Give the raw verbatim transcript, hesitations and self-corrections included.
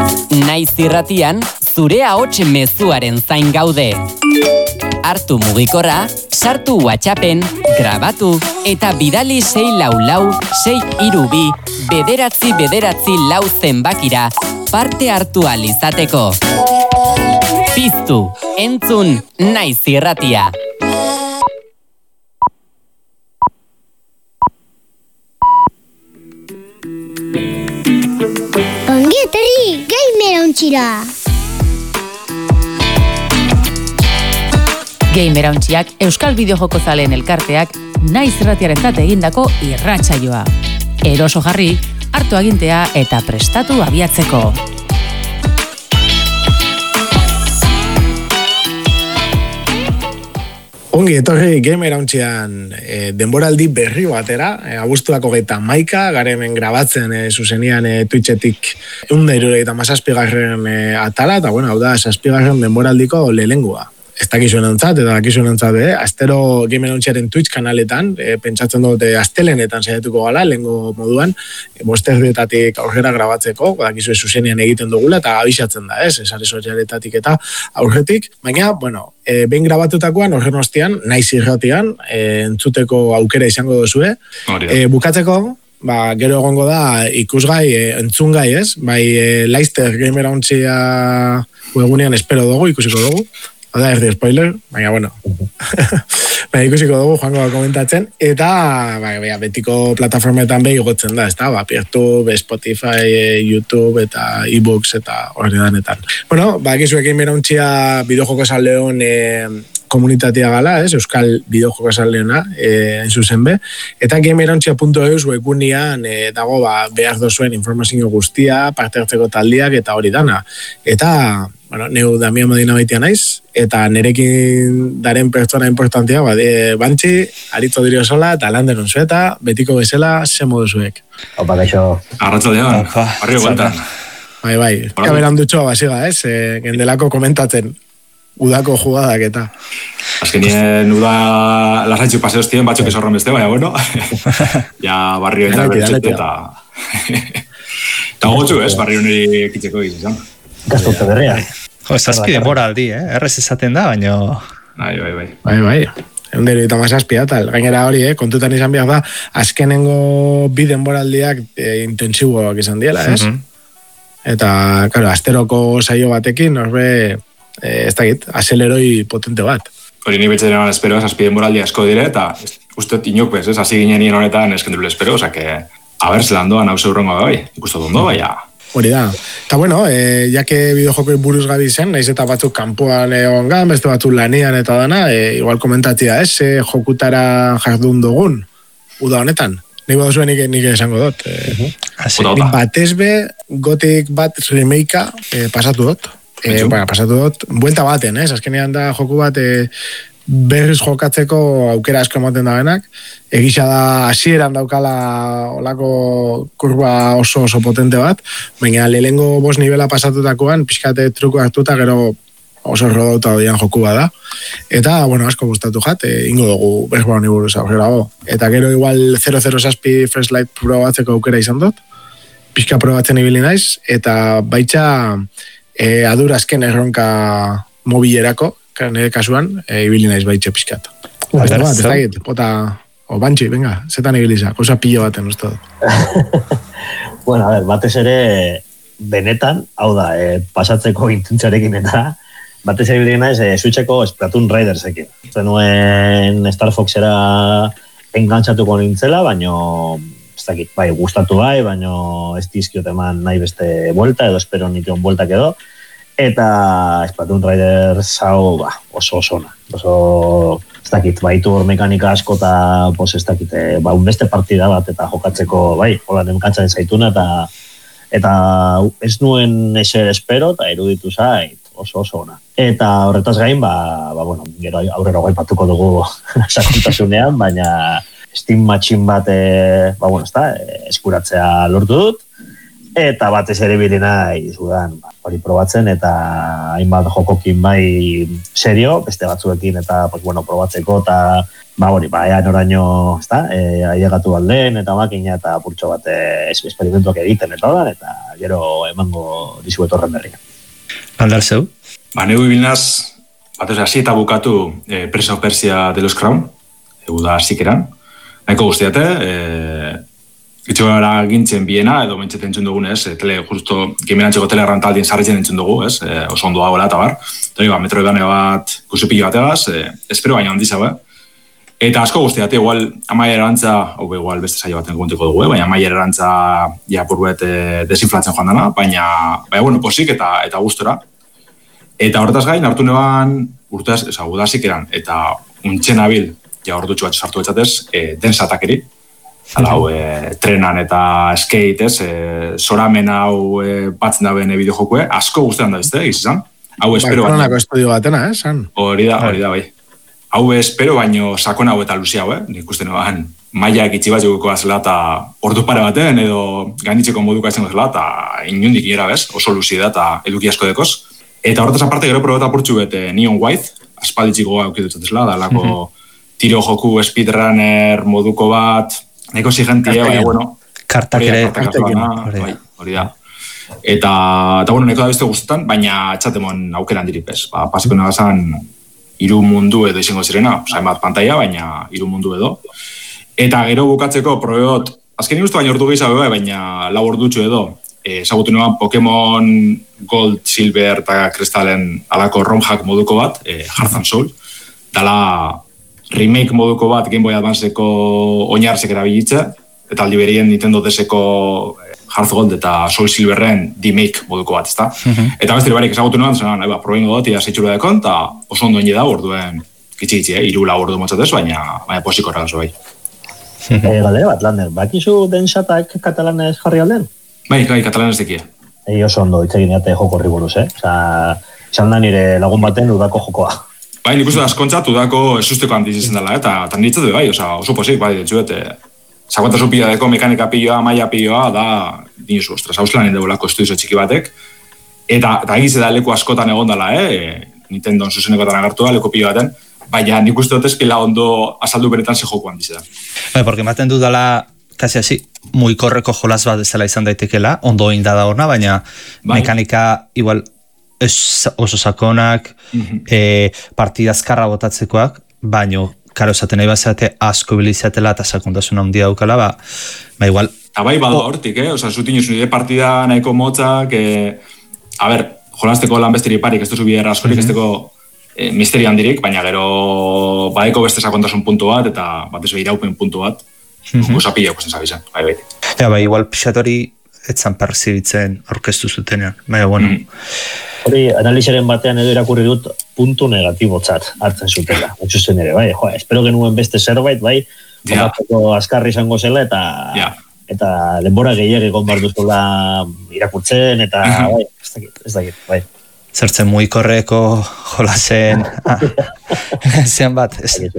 Naiz irratian, zure ahots mezuaren zain gaude. Hartu mugikorra, sartu WhatsAppen, grabatu eta bidali sei lau lau, sei hiru bi, bederatzi bederatzi lau zenbakira parte hartu ahal izateko. Piztu, entzun, Naiz irratia. Ongi etorri, gamer ontxira! Gamer ontxiak Euskal Bideojoko zaleen elkarteak Naiz irratiarentzat egindako irratsaioa. Eroso jarri, hartu agintea eta prestatu abiatzeko. Ongi etorri gamer ontxian e, denboraldi berri batera, e, abuztuak hogeita maika, gare hemen grabatzen e, zuzenian e, Twitchetik eunda hirurogeita hamazazpigarren e, atala, eta bueno, hau da, zazpigarren denboraldiko lehengoa. Ez dakizuen entzat, eta dakizuen entzat, eh? Astero gamer ontxiaren Twitch kanaletan, e, pentsatzen dute astelenetan saiatuko gala, lehengo moduan, e, bosterdietatik aurrera grabatzeko, dakizue zuzenian egiten dugula, eta abisatzen da, ez, esare sozialetatik eta aurretik, baina, bueno, E, behin grabatutakoan, horren ostean, Naiz irratian, e, entzuteko aukera izango duzue. E, bukatzeko, ba, gero egongo da ikusgai, e, entzungai, ez? Bai, e, Laizter gamer ontxia egunean espero dugu, ikusiko dugu. Hada, ez di spoiler, baina, bueno. Baina ikusiko dugu, joango da komentatzen. Eta, ba, betiko plataformetan behi gotzen da, ez da? Ba, Peertube, Spotify, YouTube, eta e-books, eta horri danetan. Bueno, ba, egizuek gamer ontxia bideojoko saleon e, komunitatea gala, ez? Euskal bideojoko saleona, e, en zuzen be. Eta gamerontxia puntu eus webgunean e, dago, ba, behar dozuen informazio guztia, parte hartzeko taldiak, eta hori dana. Eta, bueno, neu Damian Medina baitia naiz, eta nerekin daren pertsona importantia, ba, de, bantxi, aritzo dirio sola, eta landen onzueta, betiko bezala, ze modu zuek. Opa, gaixo. Arratsaldean, barrio guantan. Bai, bai, kaberan dutxo, basiga, ez? E, gendelako komentatzen, udako jugadak eta. Azkenien uda lasatxo paseo estien, batxok esorron beste, baina bueno, ja barrio eta bertxete eta... Eta gotxu, ez, barrio niri kitzeko izan. Gaztote berria. Jo, ez azki denbora aldi, eh? Errez esaten da, baina... Bai, bai, bai. Bai, bai. Eundero eta mazazpia, tal. Gainera hori, eh? Kontutan izan behar da, azkenengo bi denboraldiak e, intensiboak izan diela, ez? Mm-hmm. Eta, claro, asteroko saio batekin, horbe, e, ez dakit, azeleroi potente bat. Hori ni betxetan eran espero, zazpi denboraldi asko dire, eta uste inok bez, ez? Hasi ginen nien honetan eskendurule espero, oza, que... A ber, zelan doan, hau zeurrengo bai, ikustu dondo, bai, ja. Hori da. Eta bueno, e, jake bideojoko buruz gabi zen, naiz eta batzuk kanpoan egon gan, beste batzuk lanean eta dana, e, igual komentatzea, ez, e, jokutara jardun dugun, uda honetan. Nik baduzuen nik, nik esango dut. E, nik batezbe, gotik bat remakea e, pasatu dut. E, bueno, pasatu dut, buelta baten, ez, azkenean da joku bat... E, berriz jokatzeko aukera asko ematen da benak. Egisa da hasieran daukala olako kurba oso oso potente bat, baina lehengo bost nivela pasatutakoan pixkate truko hartuta gero oso rodauta dian joku bada. Eta, bueno, asko gustatu jat, e, ingo dugu berba honi buruz aurrera go. Eta gero igual zero zero zazpi First Light probatzeko aukera izan dut, pixka probatzen ibili naiz, eta baitza e, adur azken erronka mobilerako, nire kasuan, e, ibili naiz baitxe pixkat. Eta bat, ez dakit, pota, o bantxi, venga, zetan ibiliza, kosa pillo baten uste dut. Bueno, a ver, batez ere, benetan, hau da, e, pasatzeko intentzarekin eta, batez ere ibili naiz, e, Switcheko Splatoon Ridersekin. Zenuen Star Foxera engantzatuko nintzela, baino, ez dakit, bai, gustatu bai, baino ez dizkiot eman nahi beste buelta, edo espero nition bueltak edo, eta Splatoon Riders hau ba, oso oso ona. Oso, ez dakit, baitu hor mekanika asko eta pos, ez dakit, ba, beste partida bat eta jokatzeko, bai, hola nemkantzaren zaituna eta eta ez nuen eser espero eta eruditu zait oso oso ona. Eta horretaz gain, ba, ba bueno, gero aurrera gaipatuko dugu sakontasunean, baina Steam Machine bat, e, ba, bueno, ez da, eskuratzea lortu dut. eta batez ere bili nahi zudan hori probatzen, eta hainbat jokokin bai serio, beste batzuekin eta pues, bueno, probatzeko, eta ba hori, ba, ea noraino, ezta, e, ailegatu alden, eta makina, eta purtxo bat e, esperimentuak egiten, eta da, eta gero emango dizuet horren berria. Andar zeu? Ba, neu ibilnaz, bat ez, hasi eta bukatu e, Prince of Persia de los Crown, egu da zikeran, nahiko guztiate, e, itxogara gintzen biena, edo mentxeten entzun dugunez, e, tele, justo, gemerantzeko telerrantaldien sarritzen entzun dugu, ez, e, oso ondo dagoela, eta bar, eta ba, metroidvania bat, kusupillo bategaz, e, espero baina handiza, be. Eta asko guztiate, igual, amaier erantza, hau igual beste saio baten kontiko dugu, eh? Baina amaier erantza ja purbuet e, desinflatzen joan dana, baina, baina, bueno, posik eta eta gustora. Eta horretaz gain, hartu neban, urtez, eza, udazik eran, eta untxen abil, ja hor dutxu bat sartu etxatez, e, densatakeri, hala, hau, e, trenan eta skate, ez, e, zoramen hau e, batzen da bene bideojokue, asko guztetan da izte, egizizan? Hau espero baina. Baina estudio batena, eh, san? Hori da, hori da, bai. Hau espero, baino sakon hau eta luzia hau, eh? Nik uste noan, maiak itxi bat jokoko zela eta ordu pare baten, edo gainitzeko moduko izango zela, eta inundik inera bez, oso luzia da, eta eduki asko dekoz. Eta horretaz aparte, gero probeta purtsu bete Neon White, aspalditxiko aukidutzatzen zela, da lako tiro joku speedrunner moduko bat, nahiko zigentie, bai, bueno. Kartak ere. Hori da. Eta, eta bueno, nahiko da beste guztetan, baina txatemon aukeran diripez. Ba, pasiko nagazan, hiru mundu edo izango zirena, zain bat pantalla, baina hiru mundu edo. Eta gero bukatzeko probeot, azken ikustu baina ordu gehiago, baina lau ordutxo edo, ezagutu nuan Pokemon Gold, Silver eta Kristalen alako ROM-hack moduko bat, e, Heart and Soul, dala remake moduko bat Game Boy Advanceko oinarrezek erabilitze, eta aldi berien Nintendo D S-eko Heart Gold eta Soul Silverren demake moduko bat, ezta? Uh-huh. Eta beste barik ezagutu nuan, zenan, eba, probengo dut, ia zeitzura dekon, eta oso ondo enie da, orduen, gitsi-gitsi, eh? Iru lau ordu motzatez, baina, baina posiko horregazo bai. E, galdera bat, Lander, bakizu densatak katalanez jarri alden? Bai, bai, katalanez dekie. E, oso ondo, itzegin ate joko horri buruz, eh? Osa, izan da nire lagun baten udako jokoa. Bai, nik uste da askontzat udako esusteko handiz izan dela, eta tan ditzatu bai, osa, oso posik, bai, ditzuet, zaguantazu pila deko, mekanika piloa, maia piloa, da, dinosu, ostras, hauslan indebolako estudizo txiki batek, eta, eta egize da leku askotan egon dela, eh? Nintendo zuzenekotan agartu da, leku pilo baten, baina nik uste dut ezkila ondo azaldu beretan ze joku handiz da. Bai, porque ematen du dela, kasi hasi, muikorreko jolas bat ez dela izan daitekela, ondo inda da horna, baina bai. Mekanika, igual, ez oso sakonak, mm-hmm. e, partida azkarra botatzekoak, baino, karo, esaten nahi bazate asko bilizatela eta sakontasun handia daukala, ba, ba igual... Eta bai, bado hortik, eh? Osa, zutin juzun nire partida nahiko motzak, eh, a ber, jolazteko lan besteri parik, ez duzu bidera askorik, mm-hmm. ez teko eh, misteri handirik, baina gero baeko beste sakontasun puntu bat, eta bat ez iraupen puntu bat, mm-hmm. osa pila ikusten zabizan, bai, bai. Ja, bai, igual pixatori etzan perzibitzen aurkeztu zutenean, baina, bueno... Mm. Hori, analizaren batean edo irakurri dut puntu negatibotzat hartzen zutela. Etxusten ere, bai, jo, espero genuen beste zerbait, bai, jokatzeko yeah. azkarri izango zela, eta yeah. eta denbora gehiagik onbarduzula irakurtzen, eta, bai, ez dakit, ez dakit, bai. Zertzen muikorreko jolasen, ah, zean bat, ez,